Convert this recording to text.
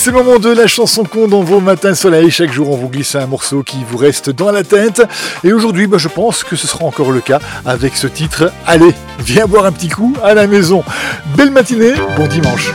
C'est le moment de la chanson con dans vos matins soleil. Chaque jour, on vous glisse un morceau qui vous reste dans la tête. Et aujourd'hui, je pense que ce sera encore le cas avec ce titre. Allez, viens boire un petit coup à la maison. Belle matinée, bon dimanche.